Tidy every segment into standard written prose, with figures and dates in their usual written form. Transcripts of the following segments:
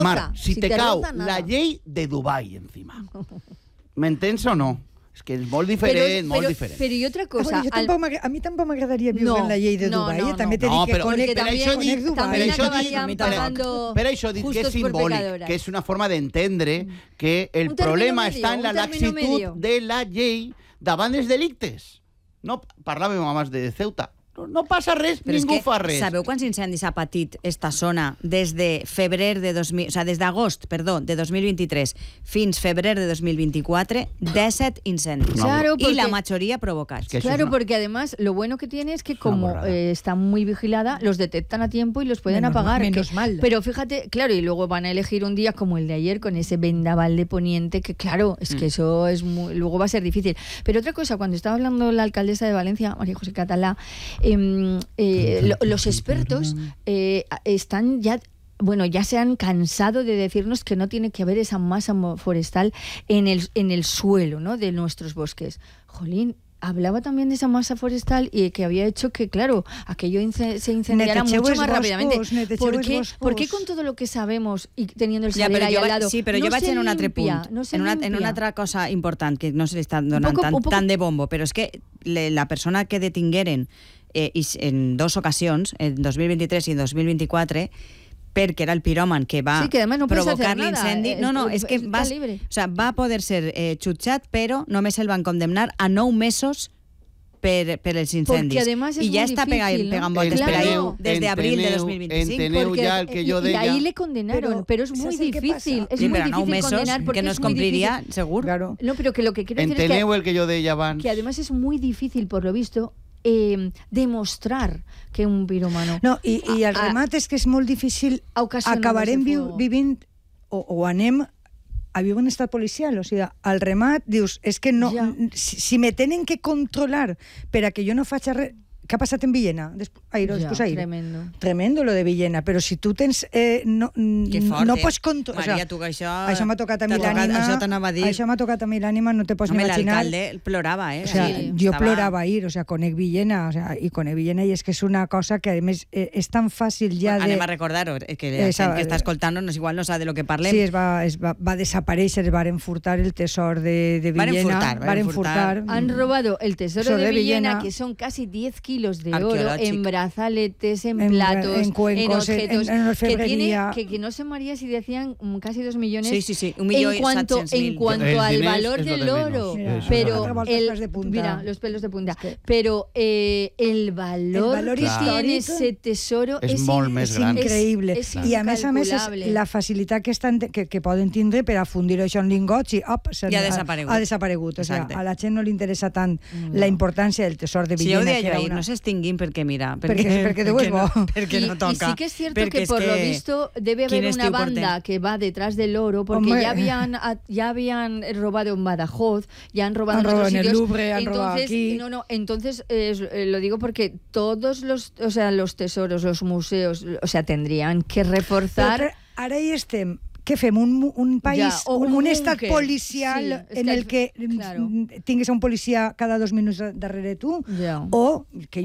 Mar, si te cau la llei de Dubai encima. M'entens o no? És que és molt diferent, molt diferent. Però i altra cosa... A mi tampoc m'agradaria viure en la llei de Dubai. També t'he dit que conec Dubai. Per això dic que és simbòlic, que és una forma d'entendre que el problema està en la laxitud de la llei davant els delictes. No parlàvem abans de Ceuta. No passa res, ningú fa res. Sabeu quants incendis ha patit esta zona des de febrer de 2000, o sea, des d'agost, perdó, de 2023 fins febrer de 2024? 17 incendis. Claro, y la mayoría provocados. Claro, porque además lo bueno que tiene es que como está muy vigilada, los detectan a tiempo y los pueden apagar. Menos mal. Pero fíjate, claro, y luego van a elegir un día como el de ayer con ese vendaval de poniente, que claro, es que eso es luego va a ser difícil. Pero otra cosa, cuando estaba hablando la alcaldesa de Valencia, María José Catalá, los expertos están ya... Bueno, ya se han cansado de decirnos que no tiene que haber esa masa forestal en el suelo, ¿no?, de nuestros bosques. Jolín, hablaba también de esa masa forestal y que había hecho que, claro, aquello se incendiara mucho más rápidamente. ¿Por qué con todo lo que sabemos y teniendo el saler ahí al lado? Sí, pero yo vaig en un altre punt, en una altra cosa important que no se li està donant tant de bombo, però és que la persona que detingueren en dos ocasions, en 2023 i en 2024, perquè era el piròman que va provocar l'incendi. És que va poder ser jutjat, però només el van condemnar a 9 mesos per els incendis. I ja està pegant voltes per ahí desde abril de 2025. Enteneu ja el que jo deia. Y ahí le condenaron, pero es muy difícil. Sí, pero 9 mesos que no es cumpliría, segur. No, pero que lo que quiero decir es enteneu el que jo deia abans. Que además es muy difícil, por lo visto, demostrar que un piròmano... No, i el remat és que és molt difícil. Acabarem vivint o anem a viure en estat policial. O sigui, al remat dius, és que no... Si me tenen que controlar per a que jo no faig res... Què ha passat en Villena? Tremendo lo de Villena, però si tu tens... no pots controlar... Maria, tu que això m'ha tocat a mi l'ànima. Això m'ha tocat a mi l'ànima, no te pots ni imaginar. L'alcalde plorava, Jo plorava ahir, conec Villena, i conec Villena, i és que és una cosa que, a més, és tan fàcil ja de... Anem a recordar-ho, que la gent que està escoltant-nos igual no sabe de lo que parlem. Sí, va desaparèixer, varen furtar el tesor de Villena. Varen furtar. Han robado el tesoro de Villena, que son casi 10 kilos de oro en brazaletes, en platos, en cuencos, objetos, en orfebrería. Que no sé, María si decían casi 2 millones. Sí, 1.700.000. En cuanto al valor del oro. Pero mira, los pelos de punta. Pero el valor que tiene ese tesoro és increïble. I a més, la facilitat que poden tindre per a fundir això en lingots i ha desaparegut. O sigui, a la gent no li interessa tant la importància del tesor de Villena. No s'extinguin perquè, mira... Perquè Déu és bo. Perquè no toca. Y sí que es cierto que por lo visto debe haber una banda que va detrás del oro, porque ya habían robado en Badajoz, ya han robado en otros sitios. En el Louvre, han robado aquí. Entonces lo digo porque todos los tesoros, los museos, tendrían que reforzar... Ara hi estem. Què fem? Un país, un estat policial en el que tinguis un policia cada 2 minuts darrere tu, o que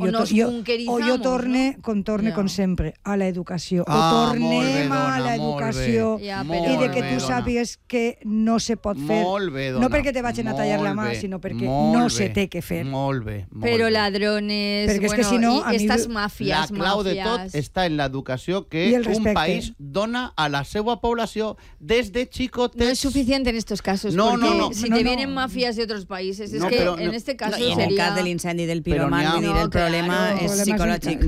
jo torne com sempre a l'educació, o tornem a l'educació i de que tu sàpigues que no se pot fer, no perquè te vagin a tallar la mà, sinó perquè no se té que fer. Molt bé. Però ladrones, i estas màfies. La clau de tot està en l'educació que un país dona a la seva població desde chicotets. No es suficiente en estos casos, porque si te vienen mafias de otros países, es que en este caso sería... En el cas de l'incendi del piròman, el problema és psicològic.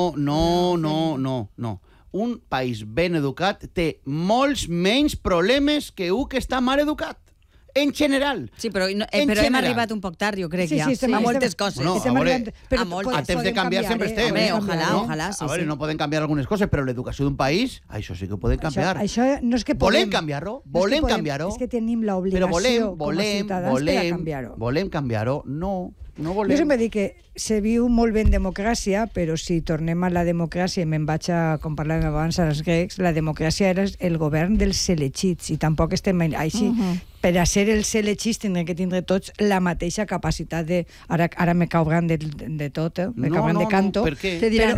No. Un país ben educat té molts menys problemes que un que està mal educat. En general. Sí, però hem arribat un poc tard, jo crec, ja. A moltes coses. A temps de canviar sempre estem. Ojalà. A veure, no poden canviar algunes coses, però l'educació d'un país, això sí que ho poden canviar. Això no és que podem. Volem canviar-ho? Volem canviar-ho? És que tenim l'obligació com a ciutadans per a canviar-ho. Volem canviar-ho? No. No volem. Jo sempre dic que se viu molt bé en democràcia, però si tornem a la democràcia, i me'n vaig a, com parlàvem abans, als grecs, la democràcia era el govern dels elegits, i tampoc estem així. Per a ser els elegits tindrem que tindre tots la mateixa capacitat de... Ara me cauran de tot, me cauran de canto. No, ¿por qué? Te dirán,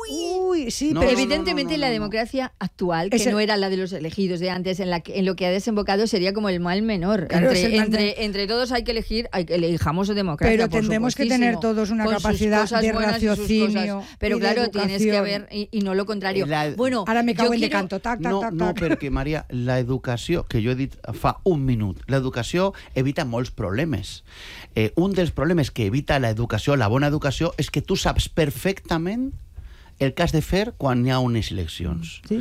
uy, sí, pero evidentemente la democracia actual, que no era la de los elegidos de antes, en lo que ha desembocado sería como el mal menor. Claro, entre todos hay que elegir, elijamos democracia. Pero tendremos que tener todos una capacidad de raciocinio. Pero claro, tienes que haber, y no lo contrario. Bueno, ahora me cago en decanto. No, perquè, Maria, la educació, que jo he dit fa un minut, l'educació evita molts problemes. Un dels problemes que evita l'educació, la bona educació, és que tu saps perfectament el que has de fer quan hi ha unes eleccions. Sí.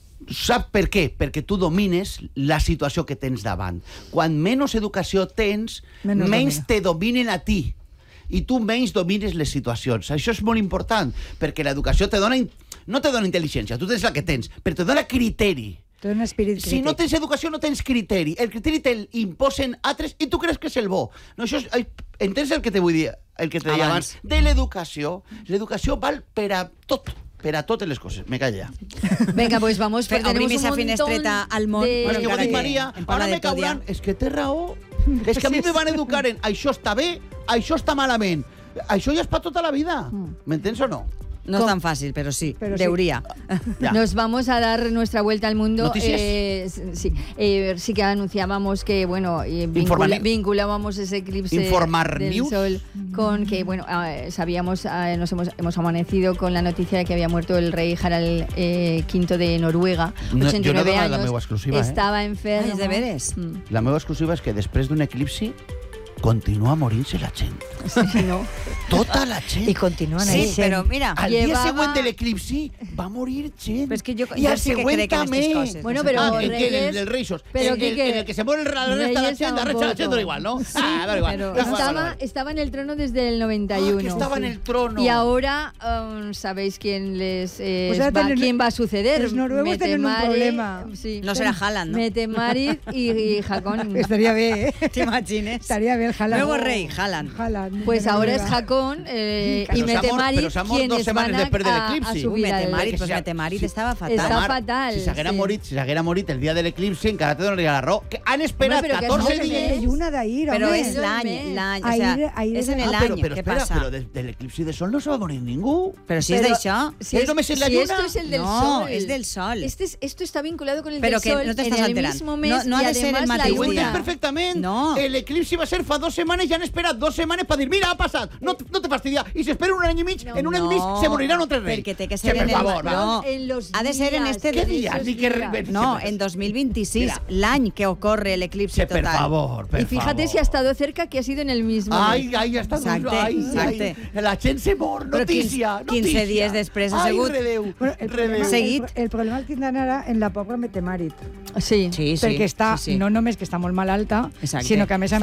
Sap per què? Perquè tu domines la situació que tens davant. Quan menys educació tens, menys te dominen a ti. I tu menys domines les situacions. Això és molt important, perquè l'educació no te dona intel·ligència, tu tens la que tens, però te dona criteri. Té un esperit crític. Si no tens educació, no tens criteri. El criteri te'l imposen altres i tu creus que és el bo. No, això entens el que te vull dir, el que te deia abans? De l'educació. L'educació val per a tot. Per a totes les coses. Me calla. Venga, pues vamos. Obrim esa finestreta al món. Bueno, que vol dir, Maria, ara me cauran... És que té raó. És que a mi me van educar en això està bé, això està malament. Això ja és per tota la vida. M'entens o no? No es tan fácil, pero sí, debería. Ya. Nos vamos a dar nuestra vuelta al mundo. ¿Noticias? Sí que anunciábamos que, bueno, vinculábamos ese eclipse del Sol con que, bueno, sabíamos, hemos amanecido con la noticia de que había muerto el rey Harald V de Noruega, 89 años. La meva exclusiva, estava enfermo. Ai, de veres? La meva exclusiva és que després d'un eclipsi continua morint-se la gent. Sí, no. Tota la gent. I continuen sí, però mira... Al dia següent de l'eclipsi va morir gent. Però és que jo sí que crec en aquestes coses. Bueno, però Reyes... En el Reyes. En el que se muere la resta de la gente da igual, ¿no? Sí, pero estaba en el trono desde el 91. Que estaba en el trono. Y ahora, ¿sabéis quién quién va a suceder? Los noruegos tienen un problema. Sí. No será Haaland, ¿no? Mette-Marit y Hakon. Estaría bien, ¿eh? ¿Te imagines? Estaría bien Haaland. Nuevo rey, Haaland. Pues ahora es Hakon y Mette-Marit quienes van a subir Mette-Marit estava fatal. Està fatal. Si s'haguera morit el dia de l'eclipsi, encara te donaria la raó. Que han esperat 14 dies. Pero es l'any. O sea, és en l'any. Què passa? Però de l'eclipsi de sol no se va morir ningú. Però si és d'això... Si només és la lluna. Esto es el del sol. No, és del sol. Esto está vinculado con el del sol. Pero que no t'estàs enterant. No ha de ser el mateix dia. Perfectament. L'eclipsi va ser fa 2 setmanes i han esperat 2 setmanes per dir, mira, ha passat, no te fastidia. I si espera un any i mig, en un any i mig se moriran otros reyes. Perquè té que ser en ha de ser en este... ¿Qué día? No, en 2026, l'any que ocurre el eclipse total. Per favor. Y fíjate si ha estado cerca, que ha sido en el mismo. Ai, ja està. Exacte. La gent se mor, notícia. 15 dies després ha sigut... Seguit. El problema el tindran ara en la pobra Mette-Marit. Sí. Perquè està, no només que està molt malalta, sinó que a més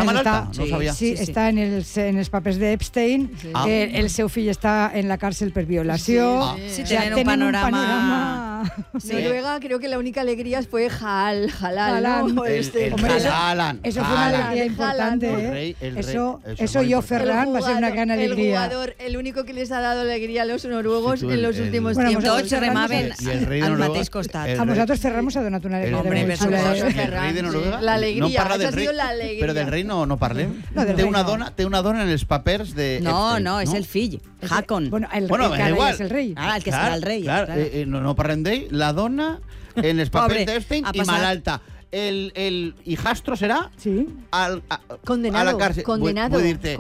està en els papers d'Epstein, el seu fill està en la càrcel per violació. Sí, tenen un panorama... Noruega, creo que la única alegría fue Halal, ¿no? Haaland. Eso fue una alegría importante, ¿eh? Eso yo, Ferran, va a ser una gran alegría. El jugador, el único que les ha dado alegría a los noruegos en los últimos tiempos. Tots remaven al mateix costat. A nosaltres Ferran ens ha donat una alegria. El rei de Noruega no parla del rei, però del rei no parlem. Té una dona en els papers de... No, és el fill, Hakon. Bueno, el que és el rei. El que serà el rei. No parlem d'ell, la dona en els papers d'Epstein i malalta. El hijastro será condenado, a la cárcel. Condenado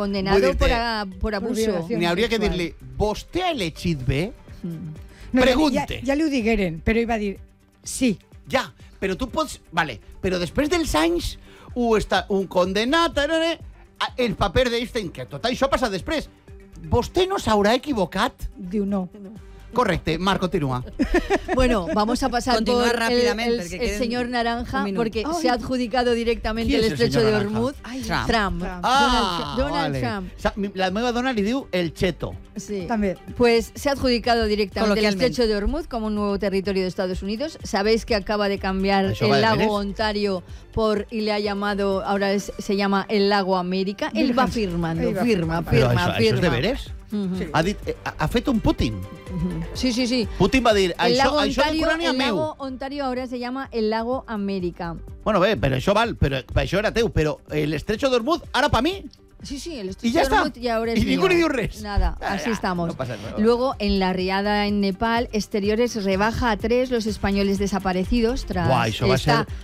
por abuso. Ni habría que decirle, ¿vostè ha elegit bé? Pregunte. Ja li ho digueren, però ell va dir sí. Ja, però tu pots... Vale, però després dels anys un condenat, el paper d'Einstein, que tot això passa després. Vostè no s'haurà equivocat? Diu no. Correcte, Marc, continúa. Bueno, vamos a pasar Continuar por el señor Naranja, porque se ha adjudicado directamente el estrecho de Hormuz. Trump. Donald Trump. La meva dona li diu el cheto. Sí. También. Pues se ha adjudicado directamente el estrecho de Hormuz como un nuevo territorio de Estados Unidos. Sabéis que acaba de cambiar el lago Ontario y le ha llamado, ahora se llama el lago América. Él va firmando, firma. ¿Això és de veres? Ha fet un Putin. Sí. Putin va dir, això d'Ucrània meu. El lago Ontario ahora se llama el lago América. Bueno, bé, però això val, però això era teu, però l'estrecho de Hormuz, ara pa mi. Sí, el estrecho de Hormuz y ahora es mío. Y ningún ni dio res. Nada, así estamos. No pasa nada. Luego, en la riada en Nepal, Exteriores rebaja a 3 los españoles desaparecidos tras